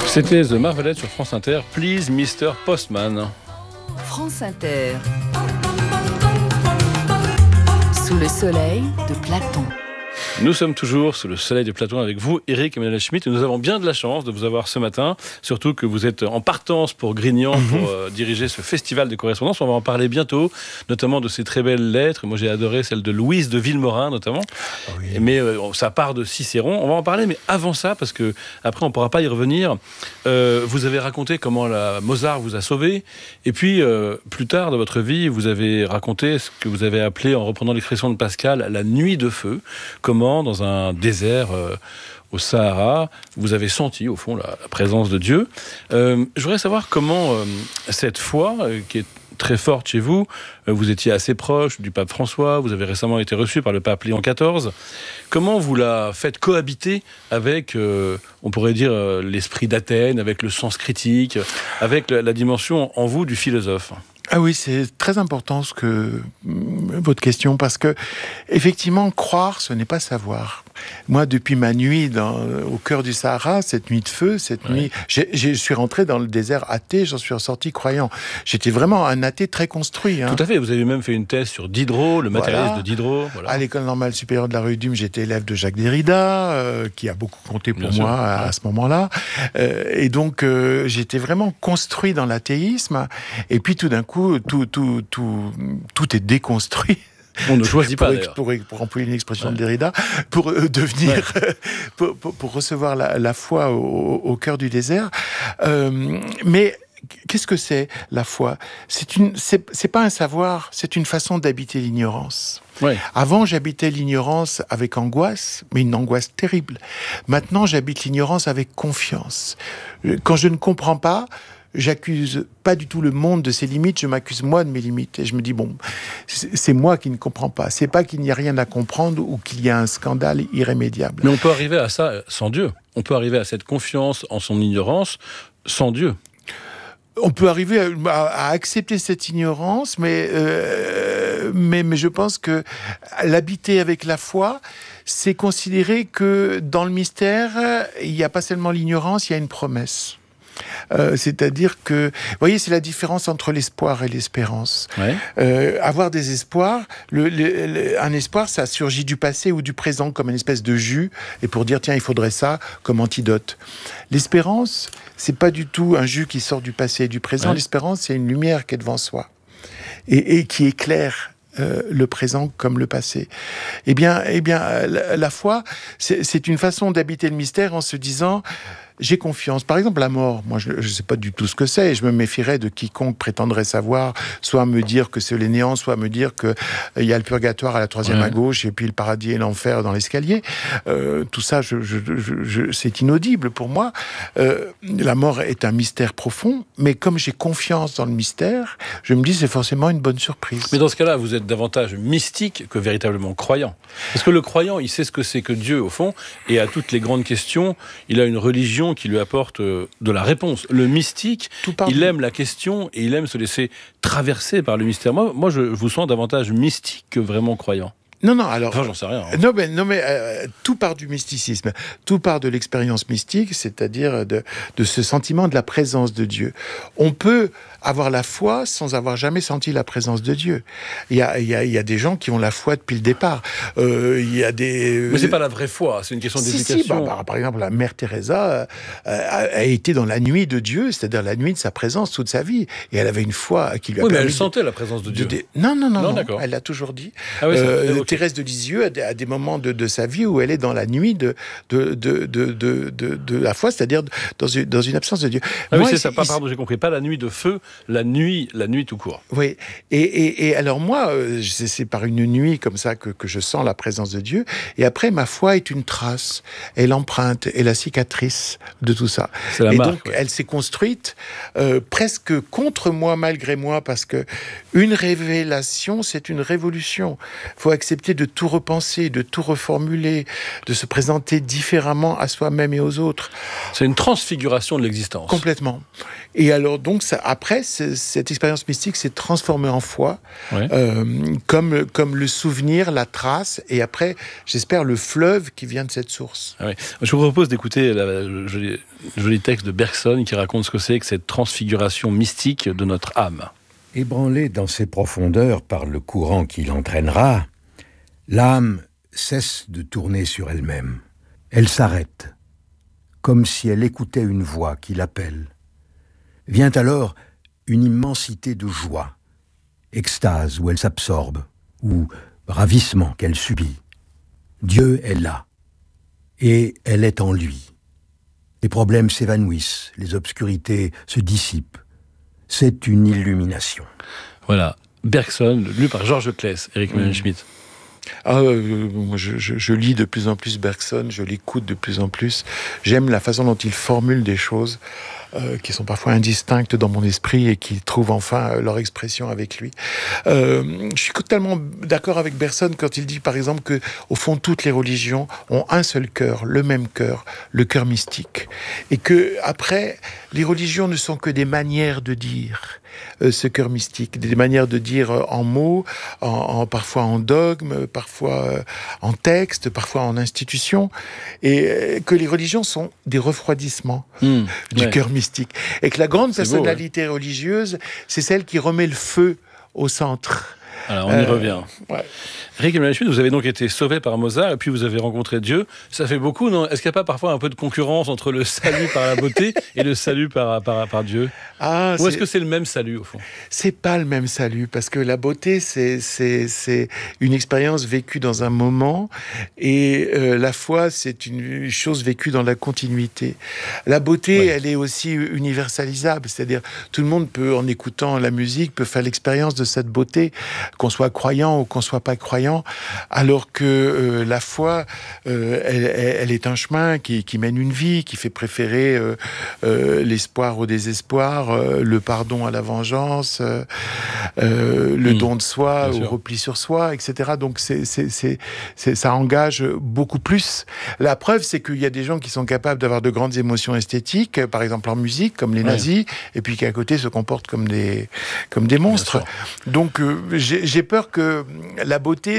C'était The Marvelettes sur France Inter. Please, Mr. Postman. France Inter. Sous le soleil de Platon. Nous sommes toujours sous le soleil de Platon avec vous, Eric Emmanuel Schmitt. Nous avons bien de la chance de vous avoir ce matin, surtout que vous êtes en partance pour Grignan pour diriger ce festival de correspondance. On va en parler bientôt, notamment de ces très belles lettres. Moi, j'ai adoré celle de Louise de Villemorin, notamment. Oui. Mais ça part de Cicéron. On va en parler, mais avant ça, parce que après, on ne pourra pas y revenir. Vous avez raconté comment Mozart vous a sauvé. Et puis, plus tard dans votre vie, vous avez raconté ce que vous avez appelé, en reprenant l'expression de Pascal, la nuit de feu. Comment, dans un désert au Sahara, vous avez senti, au fond, la présence de Dieu. Je voudrais savoir comment cette foi, qui est très forte chez vous, vous étiez assez proche du pape François, vous avez récemment été reçu par le pape Léon XIV, comment vous la faites cohabiter avec, on pourrait dire, l'esprit d'Athènes, avec le sens critique, avec la dimension en vous du philosophe ? Ah oui, c'est très important votre question, parce que effectivement, croire, ce n'est pas savoir. Moi, depuis ma nuit au cœur du Sahara, cette nuit de feu, nuit, je suis rentré dans le désert athée, j'en suis ressorti croyant. J'étais vraiment un athée très construit. Tout à fait, vous avez même fait une thèse sur Diderot, le matérialiste de Diderot. Voilà. À l'école normale supérieure de la rue d'Ume, j'étais élève de Jacques Derrida, qui a beaucoup compté pour moi à ce moment-là. Et donc, j'étais vraiment construit dans l'athéisme. Et puis, tout d'un coup, tout est déconstruit. On ne choisit pas, pour employer une expression de Derrida, pour devenir, pour recevoir la foi au cœur du désert. Mais qu'est-ce que c'est, la foi ? C'est pas un savoir, c'est une façon d'habiter l'ignorance. Ouais. Avant, j'habitais l'ignorance avec angoisse, mais une angoisse terrible. Maintenant, j'habite l'ignorance avec confiance. Quand je ne comprends pas, j'accuse pas du tout le monde de ses limites, je m'accuse moi de mes limites. Et je me dis, bon, c'est moi qui ne comprends pas. C'est pas qu'il n'y a rien à comprendre ou qu'il y a un scandale irrémédiable. Mais on peut arriver à ça sans Dieu. On peut arriver à cette confiance en son ignorance sans Dieu. On peut arriver à accepter cette ignorance, mais je pense que l'habiter avec la foi, c'est considérer que dans le mystère, il n'y a pas seulement l'ignorance, il y a une promesse. C'est-à-dire que, vous voyez, c'est la différence entre l'espoir et l'espérance. Ouais. Avoir des espoirs, un espoir, ça surgit du passé ou du présent comme une espèce de jus, et pour dire, tiens, il faudrait ça comme antidote. L'espérance, c'est pas du tout un jus qui sort du passé et du présent. Ouais. L'espérance, c'est une lumière qui est devant soi et qui éclaire le présent comme le passé. Eh bien, la foi, c'est une façon d'habiter le mystère en se disant, j'ai confiance. Par exemple, la mort, moi, je ne sais pas du tout ce que c'est, et je me méfierais de quiconque prétendrait savoir, soit me dire que c'est les néants, soit me dire qu'il y a le purgatoire à la troisième à gauche, et puis le paradis et l'enfer dans l'escalier. Tout ça, c'est inaudible pour moi. La mort est un mystère profond, mais comme j'ai confiance dans le mystère, je me dis c'est forcément une bonne surprise. Mais dans ce cas-là, vous êtes davantage mystique que véritablement croyant. Parce que le croyant, il sait ce que c'est que Dieu, au fond, et à toutes les grandes questions, il a une religion qui lui apporte de la réponse. Le mystique, il aime la question et il aime se laisser traverser par le mystère. Moi, je vous sens davantage mystique que vraiment croyant. Non, alors... Enfin, j'en sais rien. Hein. Non, mais tout part du mysticisme. Tout part de l'expérience mystique, c'est-à-dire de ce sentiment de la présence de Dieu. On peut avoir la foi sans avoir jamais senti la présence de Dieu. Il y a des gens qui ont la foi depuis le départ. Il y a des... Mais c'est pas la vraie foi, c'est une question d'éducation. Par exemple, la mère Teresa a été dans la nuit de Dieu, c'est-à-dire la nuit de sa présence toute sa vie. Et elle avait une foi qui lui a permis... mais elle sentait la présence de Dieu. Non, elle l'a toujours dit. Ah oui, Thérèse de Lisieux a des moments de sa vie où elle est dans la nuit de la foi, c'est-à-dire dans une absence de Dieu. Ah oui, c'est ça, pardon, j'ai compris. Pas la nuit de feu, la nuit tout court. Oui, et alors moi, c'est par une nuit comme ça que je sens la présence de Dieu, et après, ma foi est une trace, et l'empreinte, et la cicatrice de tout ça. C'est la marque, donc, elle s'est construite presque contre moi, malgré moi, parce que une révélation, c'est une révolution. Il faut accepter accepter de tout repenser, de tout reformuler, de se présenter différemment à soi-même et aux autres. C'est une transfiguration de l'existence. Complètement. Et alors donc, après, cette expérience mystique s'est transformée en foi, Ouais. comme le souvenir, la trace, et après, j'espère, le fleuve qui vient de cette source. Ah oui. Je vous propose d'écouter le joli texte de Bergson qui raconte ce que c'est que cette transfiguration mystique de notre âme. Ébranlée dans ses profondeurs par le courant qui l'entraînera, l'âme cesse de tourner sur elle-même. Elle s'arrête, comme si elle écoutait une voix qui l'appelle. Vient alors une immensité de joie, extase où elle s'absorbe, ou ravissement qu'elle subit. Dieu est là, et elle est en lui. Les problèmes s'évanouissent, les obscurités se dissipent. C'est une illumination. Voilà, Bergson, lu par Georges Claes, Éric Emmanuel-Schmitt. Moi, je lis de plus en plus Bergson, je l'écoute de plus en plus. J'aime la façon dont il formule des choses qui sont parfois indistinctes dans mon esprit et qui trouvent enfin leur expression avec lui. Je suis totalement d'accord avec Bergson quand il dit, par exemple, que au fond, toutes les religions ont un seul cœur, le cœur mystique. Et que, après, les religions ne sont que des manières de dire ce cœur mystique, des manières de dire en mots, parfois en dogme, parfois en texte, parfois en institution, et que les religions sont des refroidissements du cœur mystique. Et que la grande personnalité religieuse, c'est celle qui remet le feu au centre. Alors, on y revient. Ouais. Éric Emmanuel-Schmitt, vous avez donc été sauvé par Mozart et puis vous avez rencontré Dieu. Ça fait beaucoup, non ? Est-ce qu'il n'y a pas parfois un peu de concurrence entre le salut par la beauté et le salut par Dieu ? Ou est-ce que c'est le même salut, au fond ? C'est pas le même salut, parce que la beauté, c'est une expérience vécue dans un moment, et la foi, c'est une chose vécue dans la continuité. La beauté, elle est aussi universalisable, c'est-à-dire tout le monde peut, en écoutant la musique, peut faire l'expérience de cette beauté, qu'on soit croyant ou qu'on soit pas croyant, alors que la foi, elle est un chemin qui mène une vie, qui fait préférer l'espoir au désespoir, le pardon à la vengeance, le don de soi au repli sur soi, etc. Donc ça engage beaucoup plus. La preuve, c'est qu'il y a des gens qui sont capables d'avoir de grandes émotions esthétiques, par exemple en musique, comme les nazis, et puis qui à côté se comportent comme des monstres. Donc j'ai peur que la beauté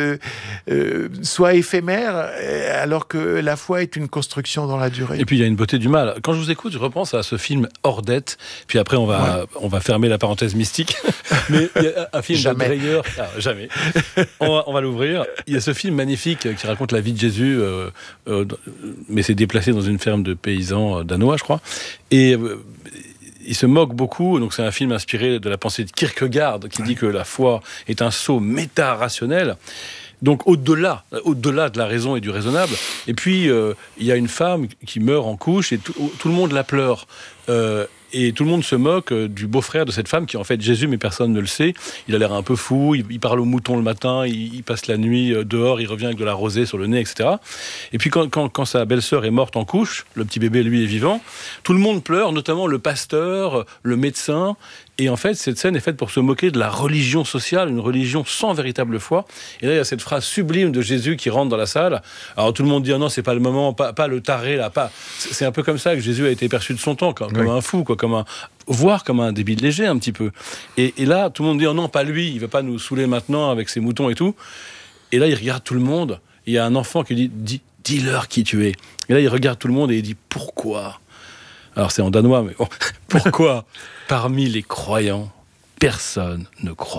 soit éphémère, alors que la foi est une construction dans la durée. Et puis il y a une beauté du mal. Quand je vous écoute, je repense à ce film Ordette, puis après on va fermer la parenthèse mystique, mais il y a un film de Dreyer, jamais, on va l'ouvrir. Il y a ce film magnifique qui raconte la vie de Jésus, mais c'est déplacé dans une ferme de paysans danois, je crois, et il se moque beaucoup, donc c'est un film inspiré de la pensée de Kierkegaard, qui dit que la foi est un saut méta-rationnel, donc au-delà de la raison et du raisonnable. Et puis, il y a une femme qui meurt en couche, et tout le monde la pleure. Et tout le monde se moque du beau-frère de cette femme qui est en fait Jésus, mais personne ne le sait. Il a l'air un peu fou, il parle aux moutons le matin, il passe la nuit dehors, il revient avec de la rosée sur le nez, etc. Et puis quand sa belle-sœur est morte en couche, le petit bébé, lui, est vivant, tout le monde pleure, notamment le pasteur, le médecin. Et en fait, cette scène est faite pour se moquer de la religion sociale, une religion sans véritable foi. Et là, il y a cette phrase sublime de Jésus qui rentre dans la salle. Alors tout le monde dit, non, c'est pas le moment, pas le taré, là, pas... C'est un peu comme ça que Jésus a été perçu de son temps, comme un fou, quoi, voire comme un débile léger, un petit peu. Et là, tout le monde dit, oh non, pas lui, il va pas nous saouler maintenant avec ses moutons et tout. Et là, il regarde tout le monde. Il y a un enfant qui lui dit, dis-leur qui tu es. Et là, il regarde tout le monde et il dit, pourquoi ? Alors c'est en danois, mais bon, pourquoi parmi les croyants, personne ne croit ?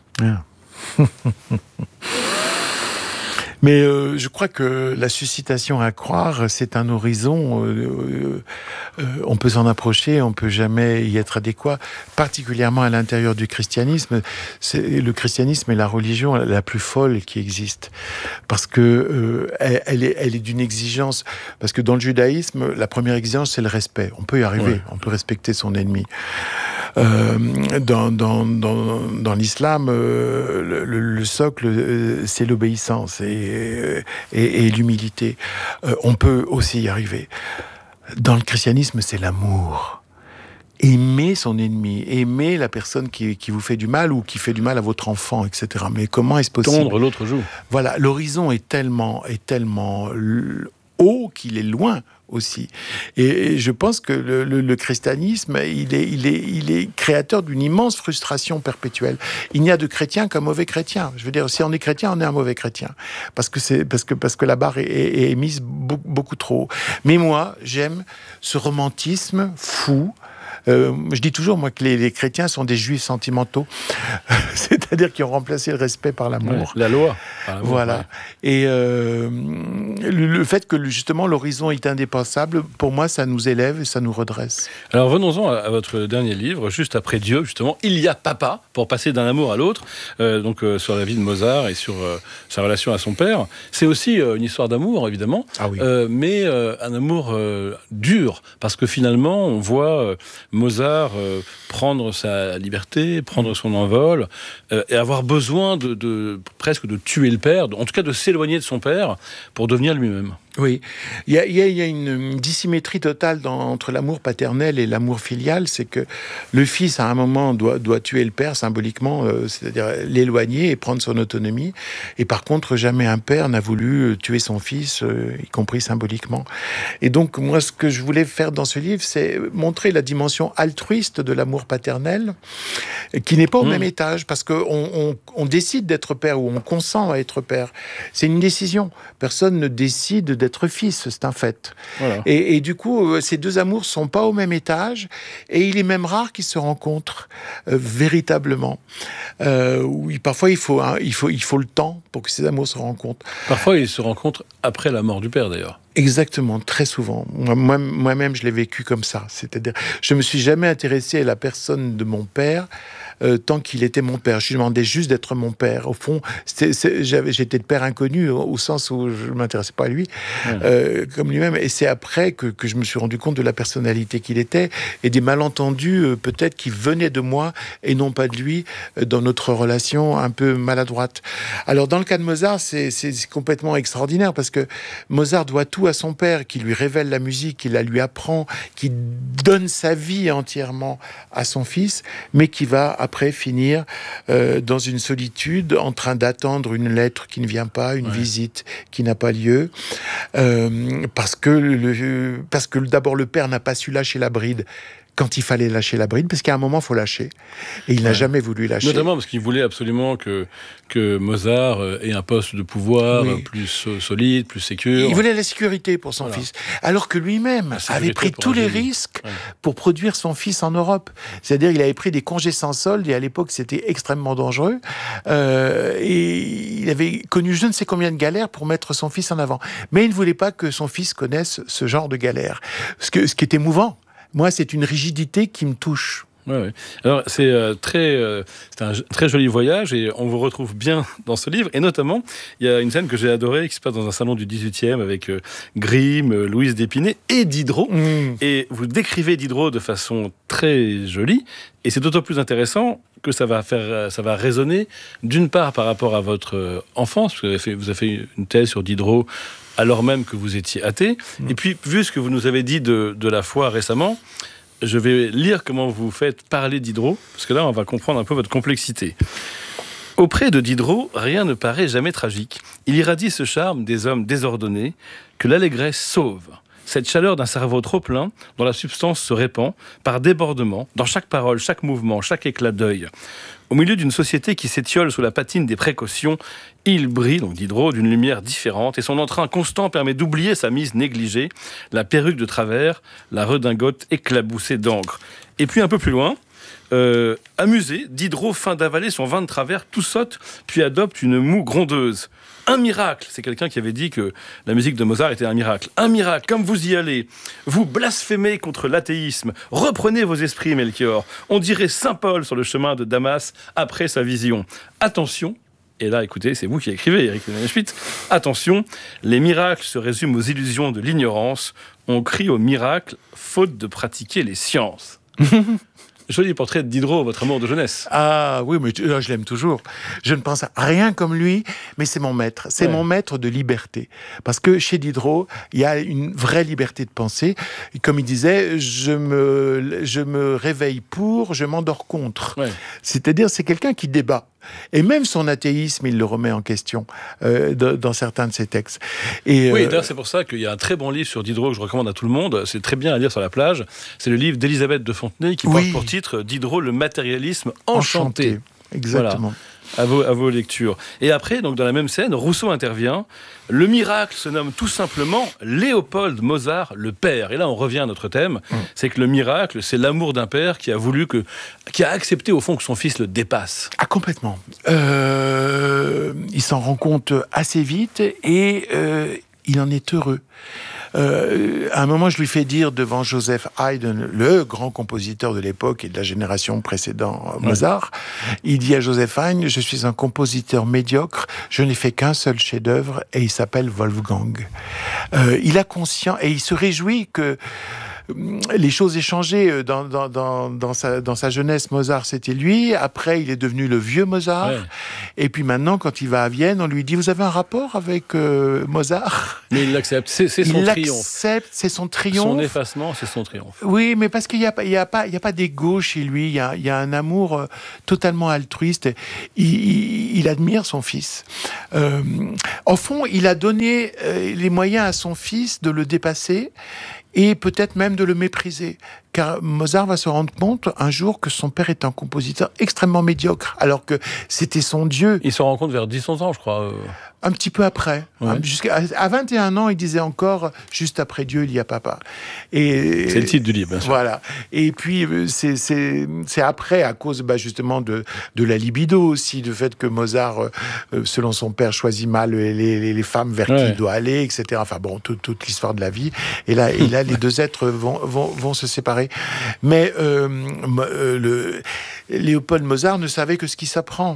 Mais je crois que la suscitation à croire, c'est un horizon. On peut s'en approcher, on peut jamais y être adéquat. Particulièrement à l'intérieur du christianisme, le christianisme est la religion la plus folle qui existe, parce que elle est d'une exigence. Parce que dans le judaïsme, la première exigence, c'est le respect. On peut y arriver, on peut respecter son ennemi. Dans l'islam, le socle, c'est l'obéissance et l'humilité. On peut aussi y arriver. Dans le christianisme, c'est l'amour. Aimez son ennemi, aimez la personne qui vous fait du mal ou qui fait du mal à votre enfant, etc. Mais comment est-ce possible ? Tondre l'autre joue. Voilà, l'horizon est tellement haut qu'il est loin aussi. Et je pense que le christianisme, il est créateur d'une immense frustration perpétuelle. Il n'y a de chrétien qu'un mauvais chrétien. Je veux dire, si on est chrétien, on est un mauvais chrétien. Parce que la barre est mise beaucoup trop haut. Mais moi, j'aime ce romantisme fou. Je dis toujours, moi, que les chrétiens sont des juifs sentimentaux. C'est-à-dire qu'ils ont remplacé le respect par l'amour. Ouais, la loi. Voilà. Ouais. Et le fait que, justement, l'horizon est indispensable, pour moi, ça nous élève et ça nous redresse. Alors, venons-en à votre dernier livre, juste après Dieu, justement. Il y a papa, pour passer d'un amour à l'autre, sur la vie de Mozart et sur sa relation à son père. C'est aussi une histoire d'amour, évidemment, mais un amour dur, parce que finalement, on voit Mozart prendre sa liberté, prendre son envol, et avoir besoin presque de tuer le père, en tout cas de s'éloigner de son père pour devenir lui-même. Oui, il y a une dissymétrie totale entre l'amour paternel et l'amour filial. C'est que le fils, à un moment, doit tuer le père symboliquement, c'est-à-dire l'éloigner et prendre son autonomie. Et par contre, jamais un père n'a voulu tuer son fils, y compris symboliquement. Et donc, moi, ce que je voulais faire dans ce livre, c'est montrer la dimension altruiste de l'amour paternel, qui n'est pas au même étage, parce qu'on décide d'être père ou on consent à être père. C'est une décision. Personne ne décide d'être fils, c'est un fait. Voilà. Et du coup, ces deux amours sont pas au même étage, et il est même rare qu'ils se rencontrent véritablement. Oui, parfois il faut le temps pour que ces amours se rencontrent. Parfois ils se rencontrent après la mort du père, d'ailleurs. Exactement, très souvent. Moi-même, je l'ai vécu comme ça. C'est-à-dire, je me suis jamais intéressé à la personne de mon père tant qu'il était mon père. Je lui demandais juste d'être mon père. Au fond, j'étais de père inconnu au sens où je ne m'intéressais pas à lui, comme lui-même. Et c'est après que je me suis rendu compte de la personnalité qu'il était et des malentendus peut-être qui venaient de moi et non pas de lui dans notre relation un peu maladroite. Alors, dans le cas de Mozart, c'est complètement extraordinaire parce que Mozart doit tout à son père, qui lui révèle la musique, qui la lui apprend, qui donne sa vie entièrement à son fils, mais qui va après finir dans une solitude, en train d'attendre une lettre qui ne vient pas, une visite qui n'a pas lieu, parce que d'abord le père n'a pas su lâcher la bride quand il fallait lâcher la bride, parce qu'à un moment, il faut lâcher. Et il n'a jamais voulu lâcher. Notamment parce qu'il voulait absolument que Mozart ait un poste de pouvoir plus solide, plus sécure. Il voulait la sécurité pour son fils. Alors que lui-même avait pris tous les risques pour produire son fils en Europe. C'est-à-dire qu'il avait pris des congés sans solde, et à l'époque, c'était extrêmement dangereux. Et il avait connu je ne sais combien de galères pour mettre son fils en avant. Mais il ne voulait pas que son fils connaisse ce genre de galères. Ce qui est émouvant. Moi, c'est une rigidité qui me touche. Ouais. Alors, c'est un très joli voyage et on vous retrouve bien dans ce livre. Et notamment, il y a une scène que j'ai adorée qui se passe dans un salon du 18e avec Grimm, Louise d'Épinay et Diderot. Et vous décrivez Diderot de façon très jolie. Et c'est d'autant plus intéressant que ça va résonner d'une part par rapport à votre enfance, parce que vous avez fait une thèse sur Diderot alors même que vous étiez athée. Et puis, vu ce que vous nous avez dit de la foi récemment, je vais lire comment vous faites parler Diderot, parce que là, on va comprendre un peu votre complexité. Auprès de Diderot, rien ne paraît jamais tragique. Il irradie ce charme des hommes désordonnés que l'allégresse sauve. Cette chaleur d'un cerveau trop plein, dont la substance se répand, par débordement, dans chaque parole, chaque mouvement, chaque éclat d'œil. Au milieu d'une société qui s'étiole sous la patine des précautions, il brille, donc Diderot, d'une lumière différente, et son entrain constant permet d'oublier sa mise négligée, la perruque de travers, la redingote éclaboussée d'encre. Et puis un peu plus loin, amusé, Diderot feint d'avaler son vin de travers, tout saute, puis adopte une moue grondeuse. Un miracle, c'est quelqu'un qui avait dit que la musique de Mozart était un miracle. Un miracle, comme vous y allez. Vous blasphémez contre l'athéisme. Reprenez vos esprits, Melchior. On dirait Saint Paul sur le chemin de Damas après sa vision. Attention, et là, écoutez, c'est vous qui écrivez, Éric Schmitt. Attention, les miracles se résument aux illusions de l'ignorance. On crie au miracle, faute de pratiquer les sciences. Joli portrait de Diderot, votre amour de jeunesse. Ah oui, mais je l'aime toujours. Je ne pense à rien comme lui, mais c'est mon maître. C'est mon maître de liberté. Parce que chez Diderot, il y a une vraie liberté de penser. Comme il disait, je me réveille pour, je m'endors contre. Ouais. C'est-à-dire, c'est quelqu'un qui débat. Et même son athéisme, il le remet en question dans certains de ses textes. Et, oui, d'ailleurs, c'est pour ça qu'il y a un très bon livre sur Diderot que je recommande à tout le monde. C'est très bien à lire sur la plage. C'est le livre d'Élisabeth de Fontenay qui porte pour titre Diderot, le matérialisme enchanté. Exactement. Voilà. À vos lectures. Et après, donc dans la même scène, Rousseau intervient. Le miracle se nomme tout simplement Léopold Mozart, le père. Et là, on revient à notre thème. C'est que le miracle, c'est l'amour d'un père qui a accepté au fond que son fils le dépasse. Ah, complètement. Il s'en rend compte assez vite et il en est heureux. À un moment, je lui fais dire devant Joseph Haydn, le grand compositeur de l'époque et de la génération précédente Mozart, il dit à Joseph Haydn, je suis un compositeur médiocre, je n'ai fait qu'un seul chef-d'œuvre et il s'appelle Wolfgang. Il a conscience et il se réjouit que les choses aient changé dans sa jeunesse. Mozart, c'était lui. Après, il est devenu le vieux Mozart. Ouais. Et puis maintenant, quand il va à Vienne, on lui dit, vous avez un rapport avec Mozart ? Mais il l'accepte. C'est son triomphe. Il l'accepte, c'est son triomphe. Son effacement, c'est son triomphe. Oui, mais parce qu'il n'y a pas d'ego chez lui. Il y a un amour totalement altruiste. Il admire son fils. Au fond, il a donné les moyens à son fils de le dépasser et peut-être même de le mépriser. Car Mozart va se rendre compte un jour que son père est un compositeur extrêmement médiocre, alors que c'était son dieu. Il se rend compte vers 10-11 ans, je crois. Un petit peu après. Ouais. À 21 ans, il disait encore « Juste après Dieu, il y a papa ». C'est le titre du livre, bien sûr. Voilà. Et puis, c'est après, à cause justement de la libido aussi, du fait que Mozart, selon son père, choisit mal les femmes vers qui il doit aller, etc. Enfin bon, toute l'histoire de la vie. Et là, les deux êtres vont se séparer. Mais Léopold Mozart ne savait que ce qui s'apprend.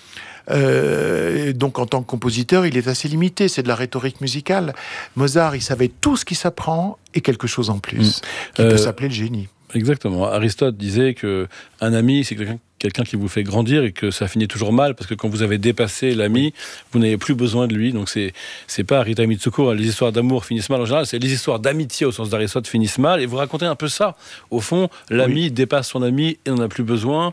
Donc en tant que compositeur, il est assez limité, c'est de la rhétorique musicale. Mozart, il savait tout ce qui s'apprend et quelque chose en plus, qui peut s'appeler le génie. Exactement. Aristote disait que un ami, c'est quelqu'un qui vous fait grandir et que ça finit toujours mal parce que quand vous avez dépassé l'ami, vous n'avez plus besoin de lui. Donc c'est pas Rita Mitsuko, les histoires d'amour finissent mal en général, c'est les histoires d'amitié au sens d'Aristote finissent mal. Et vous racontez un peu ça. Au fond, l'ami dépasse son ami et n'en a plus besoin.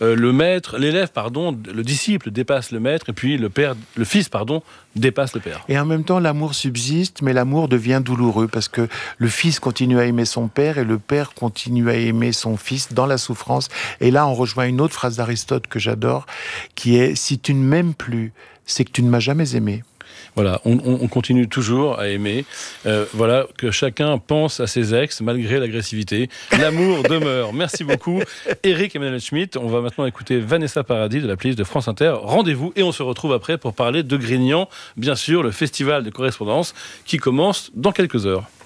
Le disciple dépasse le maître et puis le fils dépasse le père. Et en même temps, l'amour subsiste, mais l'amour devient douloureux parce que le fils continue à aimer son père et le père continue à aimer son fils dans la souffrance. Et là, on rejoint une autre phrase d'Aristote que j'adore, qui est « Si tu ne m'aimes plus, c'est que tu ne m'as jamais aimé ». Voilà, on continue toujours à aimer. Voilà, que chacun pense à ses ex, malgré l'agressivité. L'amour demeure. Merci beaucoup, Éric Emmanuel Schmitt. On va maintenant écouter Vanessa Paradis de la playlist de France Inter. Rendez-vous et on se retrouve après pour parler de Grignan, bien sûr, le festival de correspondance qui commence dans quelques heures.